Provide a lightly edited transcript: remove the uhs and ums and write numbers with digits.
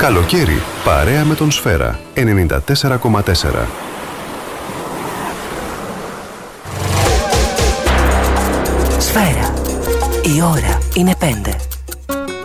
Καλοκαίρι, παρέα με τον Σφαίρα 94,4. Σφαίρα. Η ώρα είναι 5.